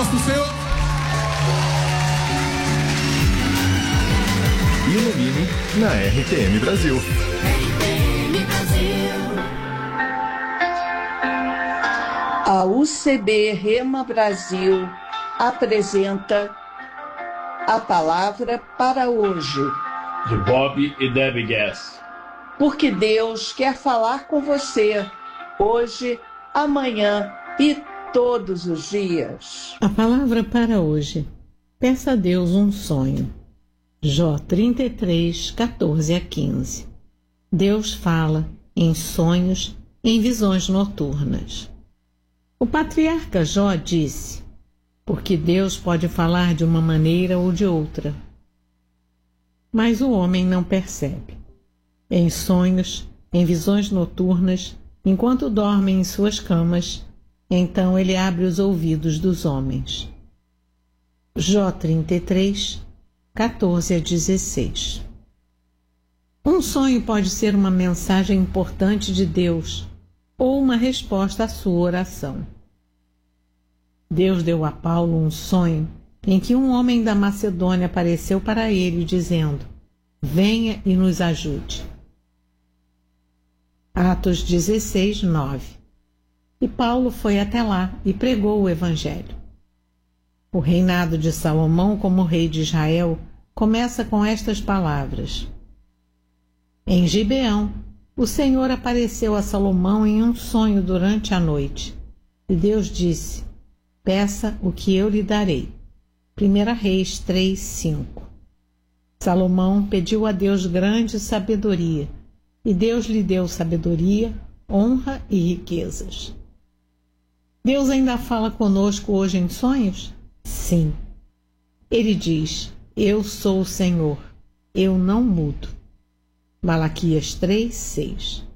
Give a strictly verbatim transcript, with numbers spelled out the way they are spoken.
do Senhor. Ilumine na R T M Brasil. R T M Brasil. A U C B Rema Brasil apresenta a palavra para hoje. De Bob e Debbie Gass. Porque Deus quer falar com você hoje, amanhã e todos os dias. A palavra para hoje. Peça a Deus um sonho. Jó trinta e três, catorze a quinze. Deus fala em sonhos, em visões noturnas. O patriarca Jó disse: porque Deus pode falar de uma maneira ou de outra. Mas o homem não percebe. Em sonhos, em visões noturnas, enquanto dormem em suas camas, então ele abre os ouvidos dos homens. Jó trinta e três, catorze a dezesseis. Um sonho pode ser uma mensagem importante de Deus ou uma resposta à sua oração. Deus deu a Paulo um sonho em que um homem da Macedônia apareceu para ele dizendo: venha e nos ajude. Atos dezesseis, nove. E Paulo foi até lá e pregou o Evangelho. O reinado de Salomão como rei de Israel começa com estas palavras. Em Gibeão, o Senhor apareceu a Salomão em um sonho durante a noite. E Deus disse: peça o que eu lhe darei. primeira Reis três, cinco. Salomão pediu a Deus grande sabedoria, e Deus lhe deu sabedoria, honra e riquezas. Deus ainda fala conosco hoje em sonhos? Sim. Ele diz: eu sou o Senhor, eu não mudo. Malaquias três, seis.